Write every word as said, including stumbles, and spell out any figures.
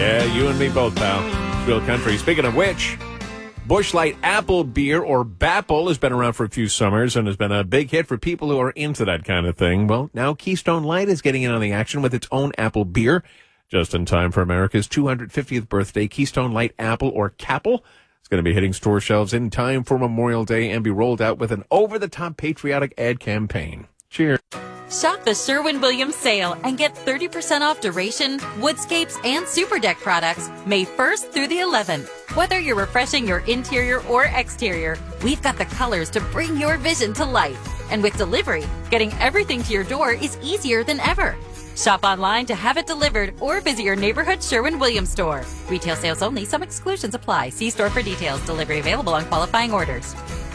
Yeah, you and me both, pal. It's real country. Speaking of which, Busch Light Apple Beer, or Bapple, has been around for a few summers and has been a big hit for people who are into that kind of thing. Well, now Keystone Light is getting in on the action with its own apple beer. Just in time for America's two hundred fiftieth birthday, Keystone Light Apple, or Capple, is going to be hitting store shelves in time for Memorial Day and be rolled out with an over-the-top patriotic ad campaign. Cheers. Shop the Sherwin-Williams sale and get thirty percent off duration, woodscapes, and super deck products May first through the eleventh. Whether you're refreshing your interior or exterior, we've got the colors to bring your vision to life. And with delivery, getting everything to your door is easier than ever. Shop online to have it delivered or visit your neighborhood Sherwin-Williams store. Retail sales only. Some exclusions apply. See store for delivery available on qualifying orders.